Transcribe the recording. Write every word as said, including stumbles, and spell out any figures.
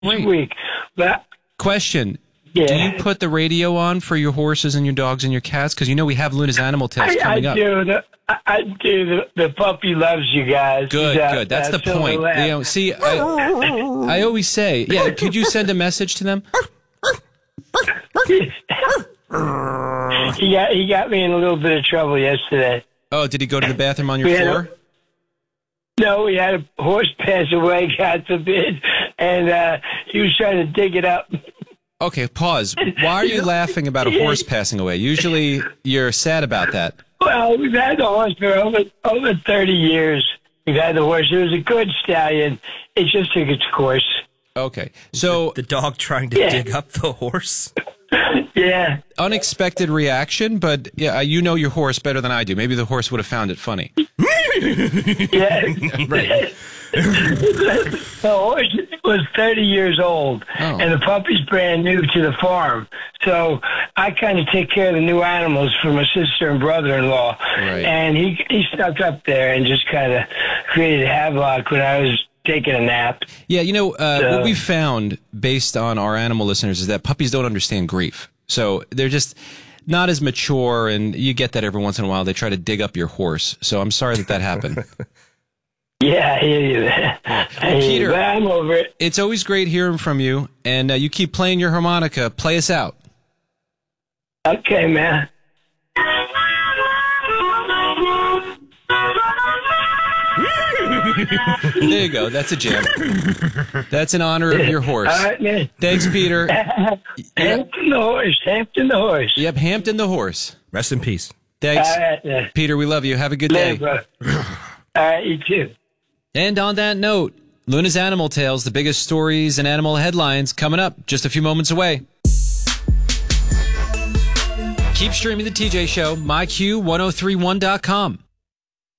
Wait. week. But Question. yeah. Do you put the radio on for your horses and your dogs and your cats? Because you know we have Luna's Animal Tales I, coming I up. do. The, I, I do. The, the puppy loves you guys. Good, He's, uh, good. That's uh, the Silver point. Lab. You know, see, I, I always say, yeah, could you send a message to them? he got he got me in a little bit of trouble yesterday. Oh, did he go to the bathroom on your We had a- floor? No, we had a horse pass away, God forbid, and uh, he was trying to dig it up. Okay, pause. Why are you laughing about a horse passing away? Usually you're sad about that. Well, we've had the horse for over over thirty years. We've had the horse. It was a good stallion. It just took its course. Okay, so The dog trying to Yeah. dig up the horse? Yeah. unexpected reaction, but yeah, you know your horse better than I do. Maybe the horse would have found it funny. Yeah. Right. The horse was thirty years old, Oh. and the puppy's brand new to the farm. So I kind of take care of the new animals for my sister and brother-in-law. Right. And he he stuck up there and just kind of created havoc when I was taking a nap. Yeah, you know, uh, So- what we found based on our animal listeners is that puppies don't understand grief. So they're just not as mature, and you get that every once in a while. They try to dig up your horse. So I'm sorry that that happened. Yeah, I hear you. I hear you, Peter. but I'm over it. It's always great hearing from you, and uh, you keep playing your harmonica. Play us out. Okay, man. There you go. That's a jam. That's in honor of your horse. All right, man. Thanks, Peter. Hampton the horse. Hampton the horse. Yep, Hampton the horse. Rest in peace. Thanks, All right, man. Peter. We love you. Have a good Later, day. bro. All right, you too. And on that note, Luna's Animal Tales, the biggest stories and animal headlines coming up just a few moments away. Keep streaming the T J Show, my Q ten thirty-one dot com.